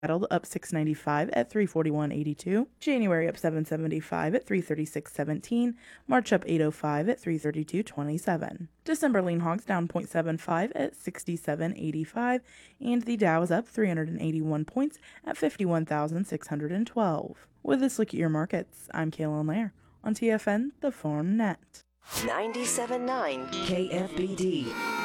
Settled up 695 at 341.82. January up 775 at 336.17. March up 805 at 332.27. December lean hogs down 0.75 at 67.85, and the Dow is up 381 points at 51,612. With this look at your markets, I'm Kaylin Lair on TFN, the Farm Net. 97.9 KFBD.